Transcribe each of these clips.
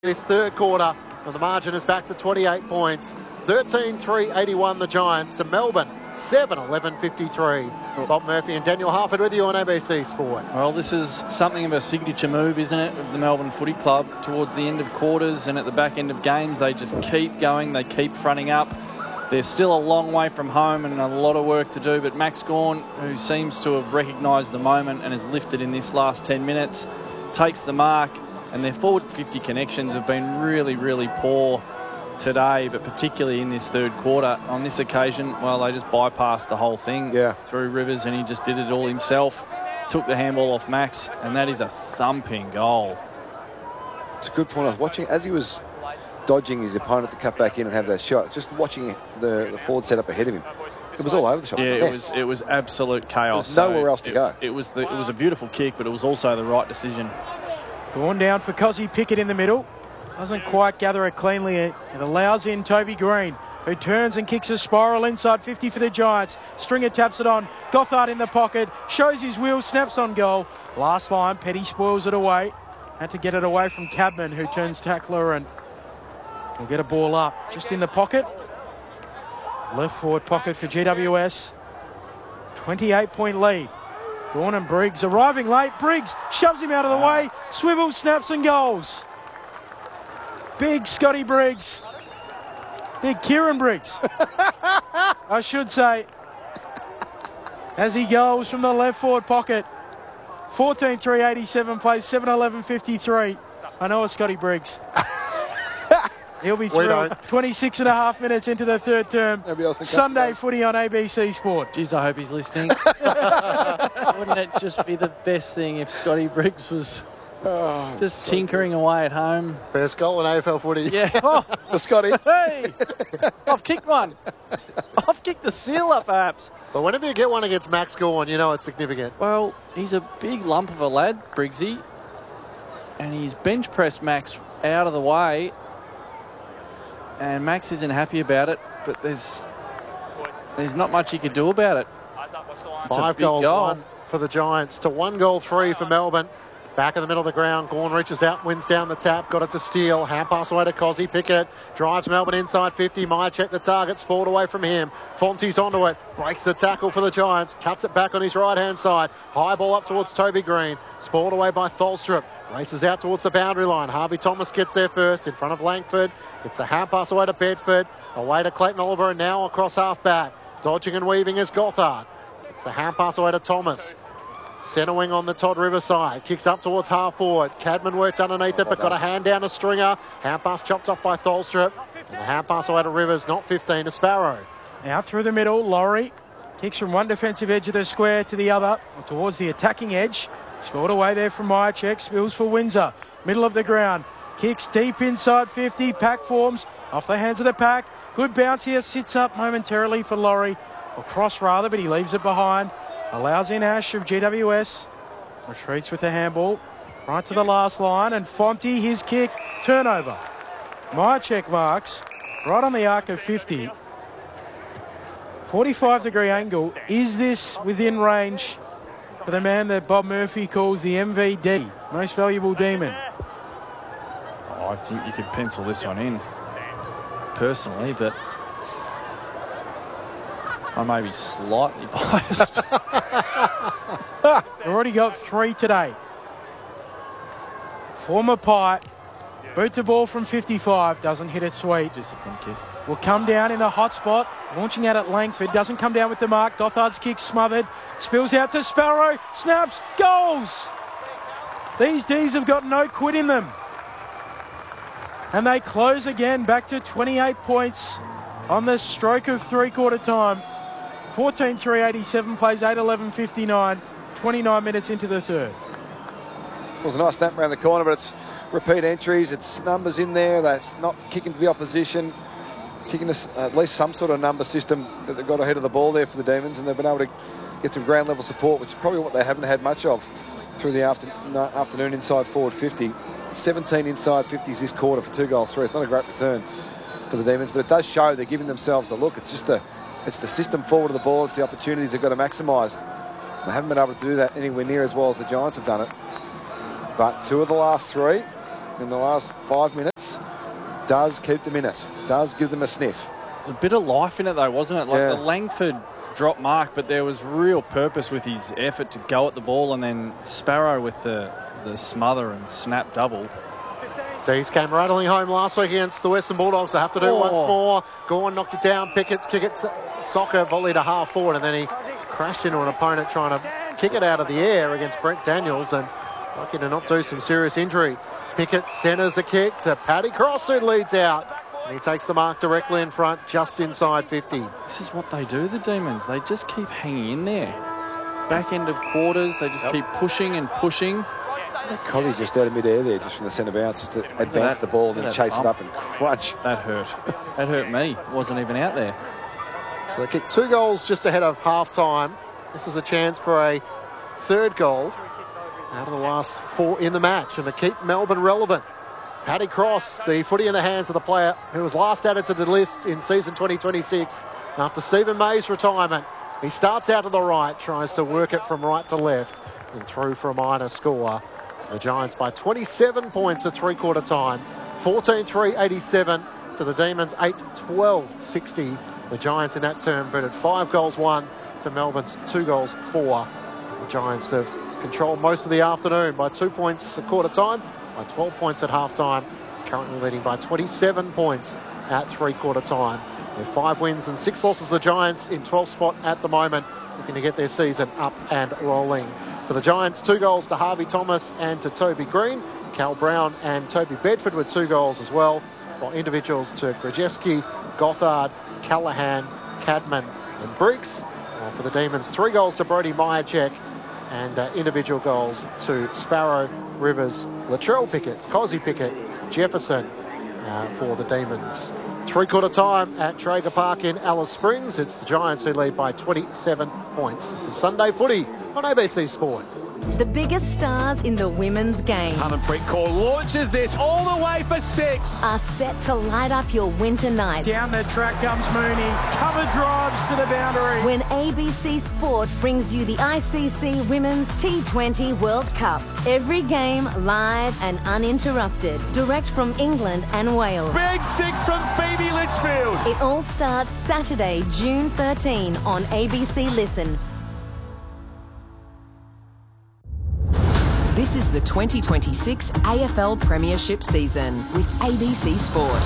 this third quarter, and the margin is back to 28 points. 13-3-81 the Giants to Melbourne, 7-11-53. Bob Murphy and Daniel Harford with you on ABC Sport. Well, this is something of a signature move, isn't it, of the Melbourne Footy Club towards the end of quarters and at the back end of games. They just keep going, they keep fronting up. They're still a long way from home and a lot of work to do, but Max Gawn, who seems to have recognised the moment and has lifted in this last 10 minutes, takes the mark. And their forward 50 connections have been really, really poor today, but particularly in this third quarter. On this occasion, well, they just bypassed the whole thing through Rivers, and he just did it all himself. Took the handball off Max, and that is a thumping goal. It's a good point. I was watching as he was dodging his opponent to cut back in and have that shot. Just watching the forward set up ahead of him. It was all over the shop. Yeah, it was absolute chaos. There's nowhere else to go. It was a beautiful kick, but it was also the right decision. Going down for Cozzy Pickett in the middle. Doesn't quite gather it cleanly. It allows in Toby Green, who turns and kicks a spiral inside 50 for the Giants. Stringer taps it on. Gothard in the pocket. Shows his wheels, snaps on goal. Last line, Petty spoils it away. Had to get it away from Cadman, who turns tackler and will get a ball up. Just in the pocket. Left forward pocket for GWS. 28-point lead. Gawn and Briggs arriving late. Briggs shoves him out of the way. Swivels, snaps and goals. Big Scotty Briggs. Big Kieran Briggs. I should say. As he goes from the left forward pocket. 14-3-87 plays 7-11-53. I know it's Scotty Briggs. He'll be through 26 and a half minutes into the third term. Sunday footy on ABC Sport. Jeez, I hope he's listening. Wouldn't it just be the best thing if Scotty Briggs was just tinkering away at home? First goal in AFL footy. Yeah. Oh, for Scotty. Hey, I've kicked one. I've kicked the seal up, perhaps. But whenever you get one against Max Gawn, you know it's significant. Well, he's a big lump of a lad, Briggsy, and he's bench pressed Max out of the way. And Max isn't happy about it, but there's not much he could do about it. 5 goals, 1 for the Giants to 1 goal, 3 for Melbourne. Back in the middle of the ground, Gawn reaches out, wins down the tap, got it to Steele. Hand pass away to Cozzy Pickett. Drives Melbourne inside 50. Myercheck the target, spoiled away from him. Fonte's onto it, breaks the tackle for the Giants, cuts it back on his right-hand side. High ball up towards Toby Green, spoiled away by Tholstrup. Races out towards the boundary line. Harvey Thomas gets there first in front of Langford. It's the hand pass away to Bedford. Away to Clayton Oliver, and now across half-back. Dodging and weaving is Gothard. It's the hand pass away to Thomas. Centre wing on the Todd River side. Kicks up towards half-forward. Cadman worked underneath it, but got a hand down to Stringer. Hand pass chopped off by Tholstrup. And the hand pass away to Rivers, not 15, to Sparrow. Out through the middle, Laurie kicks from one defensive edge of the square to the other, towards the attacking edge. Scored away there from Myercheck. Spills for Windsor. Middle of the ground. Kicks deep inside 50. Pack forms off the hands of the pack. Good bounce here. Sits up momentarily for Laurie. Or cross rather, but he leaves it behind. Allows in Ash of GWS. Retreats with the handball. Right to the last line. And Fonte, his kick. Turnover. Myercheck marks. Right on the arc of 50. 45-degree angle. Is this within range for the man that Bob Murphy calls the MVD, most valuable demon? Oh, I think you could pencil this one in, personally, but I may be slightly biased. Already got 3 today. Former Pite, boot the ball from 55, doesn't hit it sweet. Discipline kick. Will come down in the hot spot, launching out at Langford, doesn't come down with the mark. Gothard's kick smothered, spills out to Sparrow, snaps, goals! These D's have got no quit in them. And they close again, back to 28 points on the stroke of three-quarter time. 14-3-87 plays 8-11-59, 29 minutes into the third. It was a nice snap around the corner, but it's repeat entries, it's numbers in there, that's not kicking to the opposition, kicking us at least some sort of number system that they've got ahead of the ball there for the Demons, and they've been able to get some ground level support, which is probably what they haven't had much of through the afternoon inside forward 50. 17 inside 50s this quarter for 2 goals, 3. It's not a great return for the Demons, but it does show they're giving themselves the look. It's just it's the system forward of the ball, it's the opportunities they've got to maximise. They haven't been able to do that anywhere near as well as the Giants have done it. But 2 of the last 3 in the last 5 minutes. does keep them in it. Does give them a sniff. There's a bit of life in it, though, wasn't it? Like Yeah. the Langford drop mark, but there was real purpose with his effort to go at the ball, and then Sparrow with the smother and snap double. D's came rattling home last week against the Western Bulldogs. They have to do it once more. Gawn knocked it down. Pickett's kick it. Soccer volley to half forward, and then he crashed into an opponent trying to kick it out of the air against Brent Daniels, and lucky to not do some serious injury. Pickett centres the kick to Paddy Cross, who leads out. And he takes the mark directly in front, just inside 50. This is what they do, the Demons. They just keep hanging in there. Back end of quarters, they just keep pushing and pushing. Cozzy just out of mid-air there, just from the centre bounce, just to advance the ball and then chase it up and crunch. That hurt. That hurt me. Wasn't even out there. So they kicked 2 goals just ahead of half-time. This is a chance for a third goal out of the last 4 in the match, and to keep Melbourne relevant. Paddy Cross, the footy in the hands of the player who was last added to the list in season 2026 after Stephen May's retirement. He starts out to the right, tries to work it from right to left, and through for a minor score. So the Giants by 27 points at three-quarter time. 14-3-87 to the Demons, 8-12-60. The Giants in that term booted 5 goals 1 to Melbourne's 2 goals 4. The Giants have controlled most of the afternoon by 2 points at quarter time, by 12 points at half time, currently leading by 27 points at three-quarter time. With 5 wins and 6 losses, the Giants in 12th spot at the moment, looking to get their season up and rolling. For the Giants, 2 goals to Harvey Thomas and to Toby Green. Cal Brown and Toby Bedford with 2 goals as well, while individuals to Grzeski, Gothard, Callahan, Cadman and Briggs. For the Demons, 3 goals to Brody Myercheck and individual goals to Sparrow, Rivers, Latrell Pickett, Cozzy Pickett, Jefferson for the Demons. Three-quarter time at Traeger Park in Alice Springs. It's the Giants who lead by 27 points. This is Sunday Footy on ABC Sport. The biggest stars in the women's game Harmanpreet Kaur launches this all the way for 6. are set to light up your winter nights. Down the track comes Mooney. Cover drives to the boundary. When ABC Sport brings you the ICC Women's T20 World Cup. Every game live and uninterrupted. Direct from England and Wales. Big 6 from Phoebe Litchfield. It all starts Saturday, June 13 on ABC Listen. This is the 2026 AFL Premiership season with ABC Sport.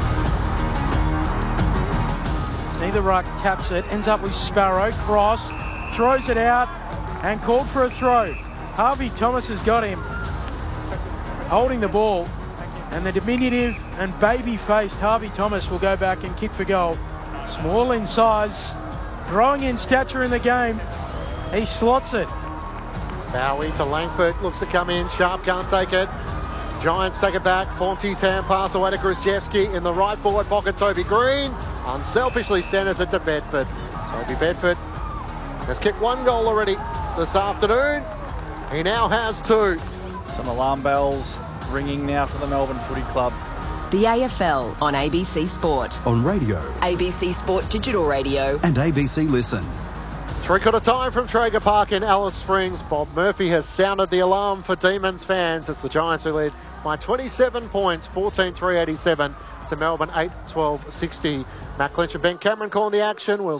Neither ruck taps it, ends up with Sparrow. Cross, throws it out and called for a throw. Harvey Thomas has got him holding the ball, and the diminutive and baby-faced Harvey Thomas will go back and kick for goal. Small in size, growing in stature in the game. He slots it. Bowie to Langford, looks to come in. Sharp can't take it. Giants take it back. Fonte's hand pass away to Grzeski in the right forward pocket. Toby Green unselfishly centres it to Bedford. Toby Bedford has kicked 1 goal already this afternoon. He now has 2. Some alarm bells ringing now for the Melbourne Footy Club. The AFL on ABC Sport. On radio ABC Sport Digital Radio. and ABC Listen. Three-quarter time from Traeger Park in Alice Springs. Bob Murphy has sounded the alarm for Demons fans. It's the Giants who lead by 27 points, 14-3-87 to Melbourne, 8-12-60. Matt Clinch and Ben Cameron calling the action. We'll